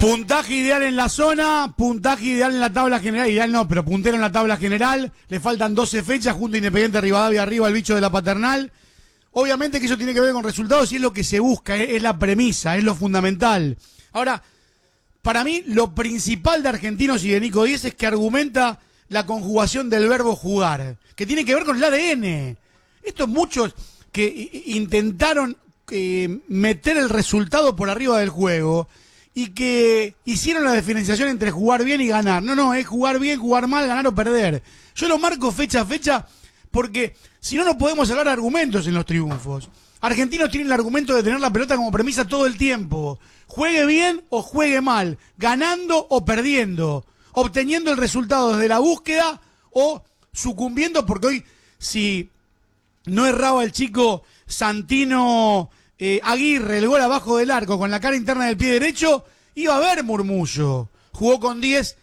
Puntaje ideal en la zona, puntaje ideal en la tabla general, ideal no, pero puntero en la tabla general, le faltan 12 fechas junto a Independiente Rivadavia arriba al bicho de la Paternal. Obviamente que eso tiene que ver con resultados y es lo que se busca, es la premisa, es lo fundamental. Ahora, para mí lo principal de Argentinos y de Nico Díez es que argumenta la conjugación del verbo jugar, que tiene que ver con el ADN. Estos muchos que intentaron meter el resultado por arriba del juego y que hicieron la diferenciación entre jugar bien y ganar. No, es jugar bien, jugar mal, ganar o perder. Yo lo marco fecha a fecha porque si no, no podemos hablar de argumentos en los triunfos. Argentinos tienen el argumento de tener la pelota como premisa todo el tiempo. Juegue bien o juegue mal, ganando o perdiendo, obteniendo el resultado desde la búsqueda o sucumbiendo, porque hoy, si no erraba el chico Santino Aguirre, el gol abajo del arco con la cara interna del pie derecho, iba a haber murmullo. Jugó con 10,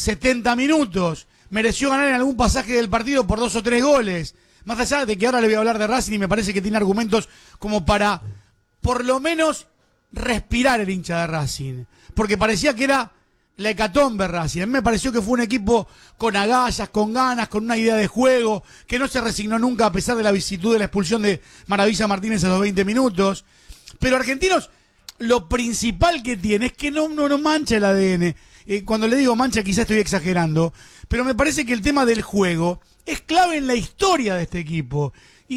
70 minutos. Mereció ganar en algún pasaje del partido por 2 o 3 goles. Más allá de que ahora le voy a hablar de Racing y me parece que tiene argumentos como para, por lo menos, respirar el hincha de Racing. Porque parecía que era la hecatombe Racing. A mí me pareció que fue un equipo con agallas, con ganas, con una idea de juego, que no se resignó nunca a pesar de la visitud de la expulsión de Maravilla Martínez a los 20 minutos. Pero Argentinos, lo principal que tiene es que no mancha el ADN. Cuando le digo mancha quizás estoy exagerando, pero me parece que el tema del juego es clave en la historia de este equipo.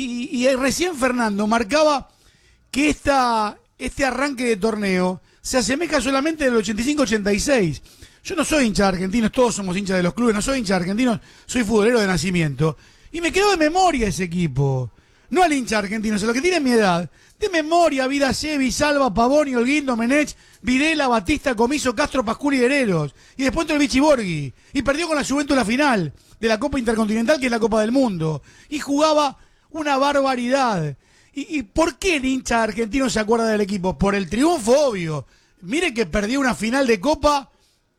Y recién Fernando marcaba que este arranque de torneo se asemeja solamente del 85-86. Yo no soy hincha de Argentinos, todos somos hinchas de los clubes, no soy hincha de Argentinos, soy futbolero de nacimiento. Y me quedó de memoria ese equipo. No al hincha argentino, o sea, lo que tiene mi edad. De memoria, Vida Sevi, Salva, Pavoni, Holguín, Domenech, Videla, Batista, Comiso, Castro, Pascual y Hereros. Y después entró el Vichy Borghi. Y perdió con la Juventus la final de la Copa Intercontinental, que es la Copa del Mundo. Y jugaba una barbaridad. ¿Y por qué el hincha argentino se acuerda del equipo? Por el triunfo, obvio. Mire que perdió una final de Copa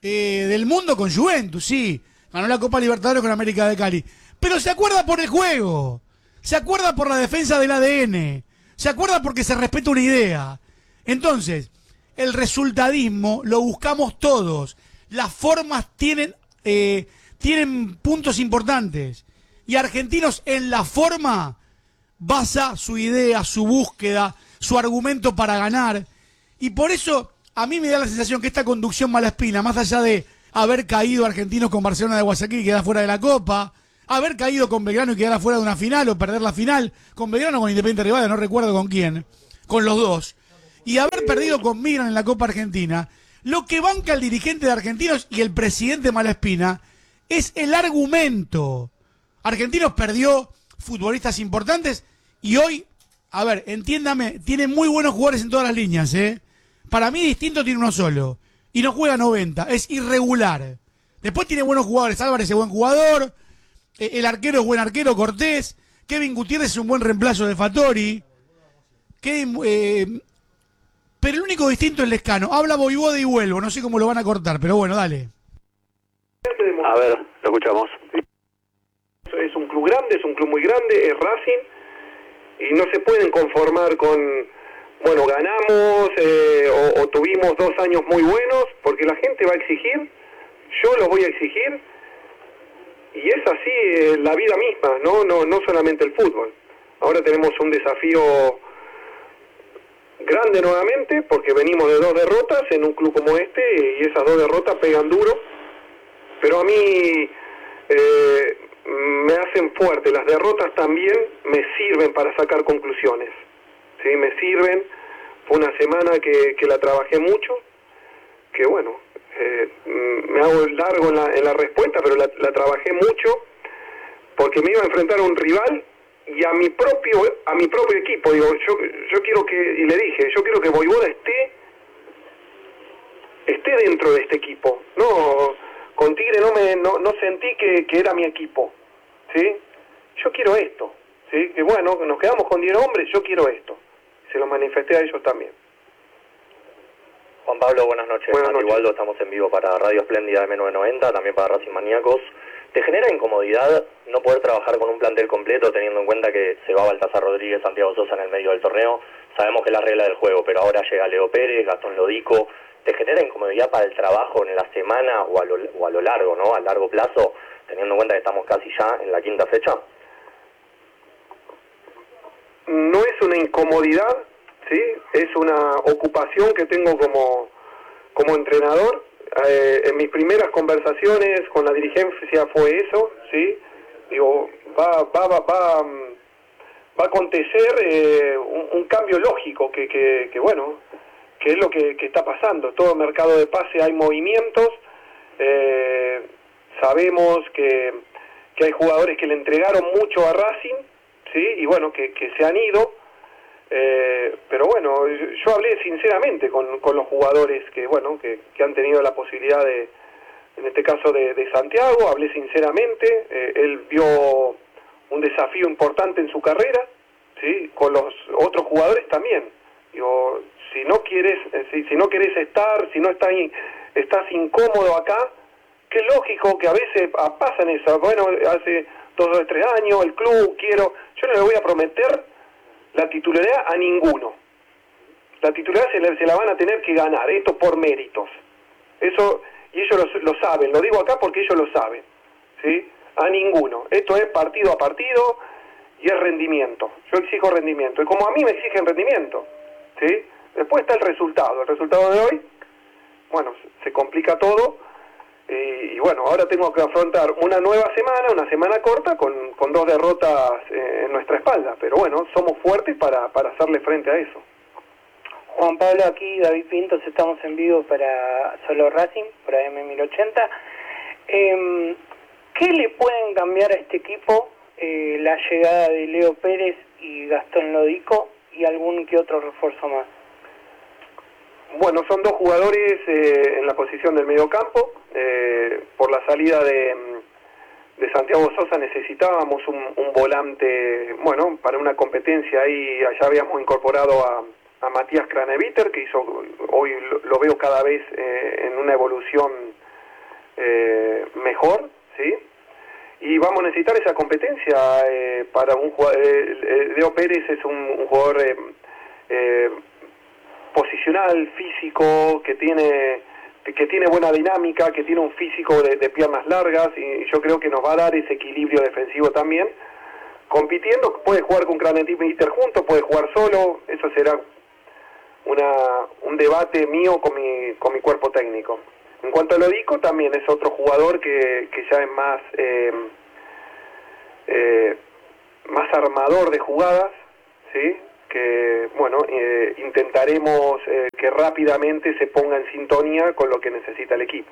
del Mundo con Juventus, sí. Ganó la Copa Libertadores con América de Cali. Pero se acuerda por el juego. Se acuerda por la defensa del ADN. Se acuerda porque se respeta una idea. Entonces, el resultadismo lo buscamos todos. Las formas tienen puntos importantes. Y Argentinos en la forma basa su idea, su búsqueda, su argumento para ganar. Y por eso a mí me da la sensación que esta conducción Malaspina, más allá de haber caído Argentinos con Barcelona de Guayaquil y quedar fuera de la Copa, haber caído con Belgrano y quedar fuera de una final o perder la final, con Belgrano o con Independiente Rivadavia, no recuerdo con quién, con los dos, y haber perdido con Milan en la Copa Argentina, lo que banca el dirigente de Argentinos y el presidente Malaspina es el argumento. Argentinos perdió futbolistas importantes y hoy, a ver, entiéndame, tiene muy buenos jugadores en todas las líneas, Para mí distinto tiene uno solo y no juega 90, es irregular. Después tiene buenos jugadores, Álvarez es buen jugador, el arquero es buen arquero, Cortés, Kevin Gutiérrez es un buen reemplazo de Fattori, pero el único distinto es Lescano. Habla Voivoda y vuelvo, no sé cómo lo van a cortar, pero bueno, dale. A ver, lo escuchamos. Es un club grande, es un club muy grande, es Racing, y no se pueden conformar con, bueno, ganamos o tuvimos 2 años muy buenos, porque la gente va a exigir, yo los voy a exigir, y es así la vida misma, no solamente el fútbol. Ahora tenemos un desafío grande nuevamente, porque venimos de 2 derrotas en un club como este, y esas 2 derrotas pegan duro, pero a mí me hacen fuerte. Las derrotas también me sirven para sacar conclusiones, ¿sí? Me sirven. Fue una semana que la trabajé mucho, que bueno, me hago largo en la respuesta, pero la trabajé mucho, porque me iba a enfrentar a un rival y a mi propio equipo. Digo, yo quiero que, y le dije, yo quiero que Voivoda esté dentro de este equipo. No, con Tigre no sentí que era mi equipo, ¿sí? Yo quiero esto, ¿sí? Que bueno, nos quedamos con 10 hombres, yo quiero esto. Se lo manifesté a ellos también. Juan Pablo, buenas noches. Buenas noches. Igualdo, estamos en vivo para Radio Espléndida M990, también para Racing Maníacos. ¿Te genera incomodidad no poder trabajar con un plantel completo, teniendo en cuenta que se va Baltasar Rodríguez, Santiago Sosa en el medio del torneo? Sabemos que es la regla del juego, pero ahora llega Leo Pérez, Gastón Lodico. ¿te genera incomodidad para el trabajo en la semana o a lo largo, ¿no? A largo plazo, teniendo en cuenta que estamos casi ya en la quinta fecha? No es una incomodidad, ¿sí? Es una ocupación que tengo como entrenador. En mis primeras conversaciones con la dirigencia fue eso, ¿sí? Digo, va a acontecer un cambio lógico que bueno, que es lo que está pasando. Todo mercado de pase hay movimientos, sabemos que hay jugadores que le entregaron mucho a Racing, ¿sí? Y bueno, que se han ido, pero bueno, yo hablé sinceramente con los jugadores que bueno, que han tenido la posibilidad en este caso de Santiago, hablé sinceramente, él vio un desafío importante en su carrera, ¿sí? Con los otros jugadores también. Digo, si no quieres estar, si no estás incómodo acá, que es lógico que a veces pasan eso. Bueno, hace 2 o 3 años el club yo no le voy a prometer la titularidad a ninguno. La titularidad se la van a tener que ganar, esto por méritos. Eso, y ellos lo saben, lo digo acá porque ellos lo saben, ¿sí? A ninguno. Esto es partido a partido y es rendimiento. Yo exijo rendimiento. Y como a mí me exigen rendimiento, ¿sí? Después está el resultado. El resultado de hoy, bueno, se complica todo. Y bueno, ahora tengo que afrontar una nueva semana, una semana corta, con 2 derrotas en nuestra espalda. Pero bueno, somos fuertes para hacerle frente a eso. Juan Pablo, aquí David Pintos, estamos en vivo para Solo Racing, por AM1080. ¿Qué le pueden cambiar a este equipo la llegada de Leo Pérez y Gastón Lodico y algún que otro refuerzo más? Bueno, son 2 jugadores en la posición del mediocampo. Por la salida de Santiago Sosa necesitábamos un volante, bueno, para una competencia ahí. Allá habíamos incorporado a Matías Craneviter, que hoy lo veo cada vez en una evolución mejor, ¿sí? Y vamos a necesitar esa competencia para un jugador. Leo Pérez es un jugador posicional, físico, que tiene buena dinámica, que tiene un físico de piernas largas, y yo creo que nos va a dar ese equilibrio defensivo también. Compitiendo, puede jugar con Craneviter juntos, puede jugar solo, eso será un debate mío con mi cuerpo técnico. En cuanto a Lodico, también es otro jugador que ya es más armador de jugadas, ¿sí? Que bueno, intentaremos que rápidamente se ponga en sintonía con lo que necesita el equipo.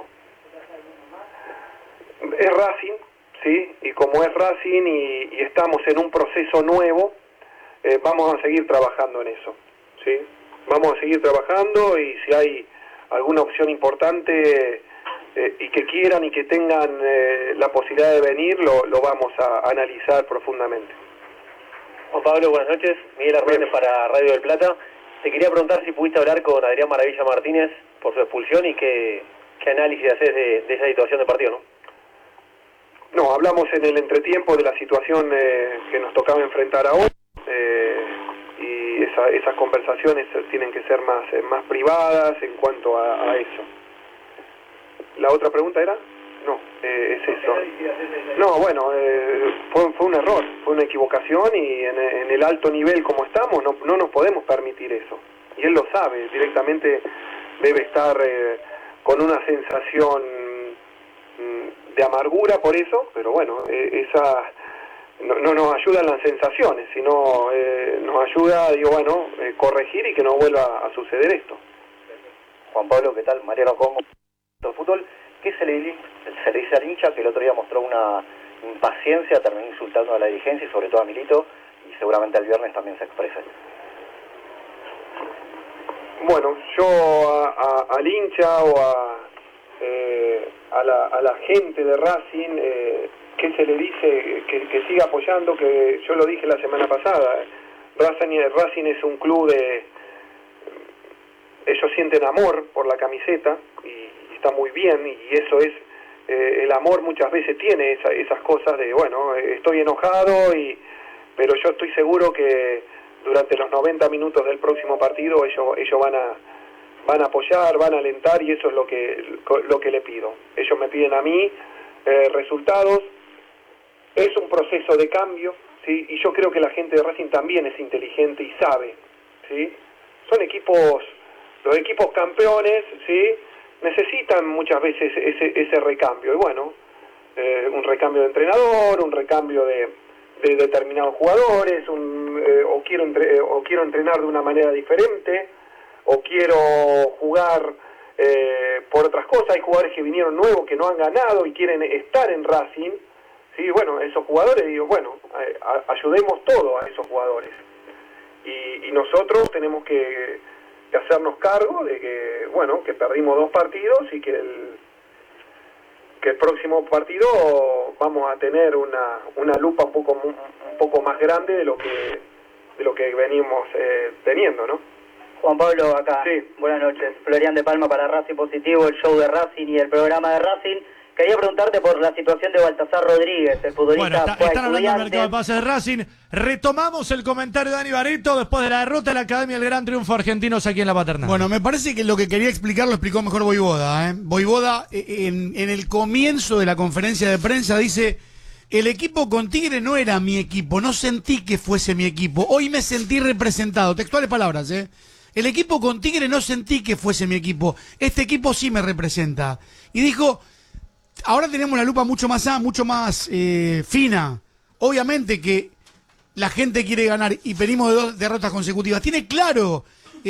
Es Racing, ¿sí? Y como es Racing y estamos en un proceso nuevo, vamos a seguir trabajando en eso, ¿sí? Vamos a seguir trabajando, y si hay alguna opción importante y que quieran y que tengan la posibilidad de venir, lo vamos a analizar profundamente. Juan Pablo, buenas noches. Miguel Hernández para Radio del Plata. Te quería preguntar si pudiste hablar con Adrián Maravilla Martínez por su expulsión y qué análisis haces de esa situación de partido, ¿no? No, hablamos en el entretiempo de la situación que nos tocaba enfrentar ahora, y esas conversaciones tienen que ser más privadas en cuanto a eso. ¿La otra pregunta era? No, es eso. No, bueno, fue un error, fue una equivocación, y en el alto nivel como estamos no nos podemos permitir eso. Y él lo sabe, directamente debe estar con una sensación de amargura por eso, pero bueno, no nos ayudan las sensaciones, sino nos ayuda, corregir y que no vuelva a suceder esto. Juan Pablo, ¿qué tal? Mariano Congo, de fútbol. ¿Qué se le dice al hincha que el otro día mostró una impaciencia, terminó insultando a la dirigencia y sobre todo a Milito, y seguramente el viernes también se expresa? Bueno, yo al hincha o a la gente de Racing, ¿qué se le dice? Que siga apoyando, que yo lo dije la semana pasada. Racing es un club ellos sienten amor por la camiseta, y está muy bien, y eso es, el amor muchas veces tiene esas cosas de, bueno, estoy enojado, pero yo estoy seguro que durante los 90 minutos del próximo partido ellos van a apoyar, van a alentar, y eso es lo que le pido. Ellos me piden a mí resultados. Es un proceso de cambio, ¿sí? Y yo creo que la gente de Racing también es inteligente y sabe, ¿sí? Son los equipos campeones, ¿sí? Necesitan muchas veces ese recambio, y bueno, un recambio de entrenador, un recambio de determinados jugadores, o quiero entrenar de una manera diferente, o quiero jugar por otras cosas. Hay jugadores que vinieron nuevos, que no han ganado y quieren estar en Racing, ¿sí? Bueno, esos jugadores, digo, bueno, ayudemos todos a esos jugadores, y nosotros tenemos que hacernos cargo de que, bueno, que perdimos 2 partidos, y que el próximo partido vamos a tener una lupa un poco más grande de lo que venimos teniendo, ¿no? Juan Pablo, acá. Sí. Buenas noches. Florian de Palma para Racing Positivo, el show de Racing y el programa de Racing. Quería preguntarte por la situación de Baltasar Rodríguez, el futbolista. Bueno, están hablando del mercado de pases de Racing. Retomamos el comentario de Dani Barreto después de la derrota de la Academia del Gran Triunfo Argentinos aquí en la Paternal. Bueno, me parece que lo que quería explicar lo explicó mejor Voivoda. Voivoda, en el comienzo de la conferencia de prensa, dice: el equipo con Tigre no era mi equipo, no sentí que fuese mi equipo. Hoy me sentí representado. Textuales palabras, El equipo con Tigre no sentí que fuese mi equipo. Este equipo sí me representa. Y dijo: ahora tenemos la lupa mucho más fina. Obviamente que la gente quiere ganar y venimos de 2 derrotas consecutivas. Tiene claro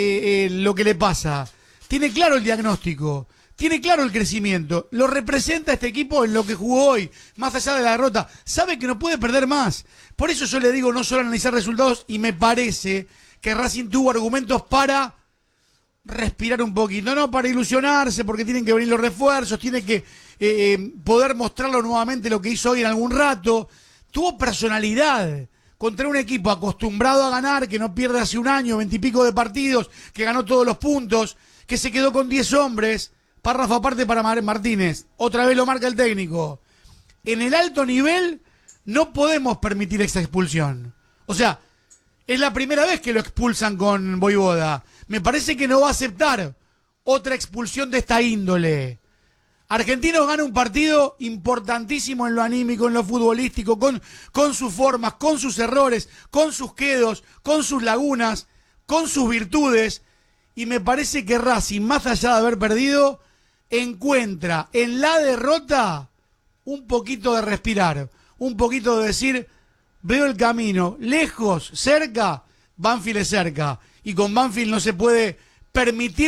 lo que le pasa. Tiene claro el diagnóstico. Tiene claro el crecimiento. Lo representa este equipo en lo que jugó hoy, más allá de la derrota. Sabe que no puede perder más. Por eso yo le digo, no solo analizar resultados, y me parece que Racing tuvo argumentos para respirar un poquito, no para ilusionarse, porque tienen que venir los refuerzos, tiene que poder mostrarlo nuevamente lo que hizo hoy en algún rato. Tuvo personalidad contra un equipo acostumbrado a ganar, que no pierde hace un año, 20 y pico de partidos, que ganó todos los puntos, que se quedó con 10 hombres, párrafo aparte para Martínez, otra vez lo marca el técnico. En el alto nivel no podemos permitir esa expulsión. O sea, es la primera vez que lo expulsan con Voivoda. Me parece que no va a aceptar otra expulsión de esta índole. Argentinos gana un partido importantísimo en lo anímico, en lo futbolístico, con sus formas, con sus errores, con sus quedos, con sus lagunas, con sus virtudes. Y me parece que Racing, más allá de haber perdido, encuentra en la derrota un poquito de respirar, un poquito de decir: veo el camino, lejos, cerca, Banfield es cerca. Y con Banfield no se puede permitir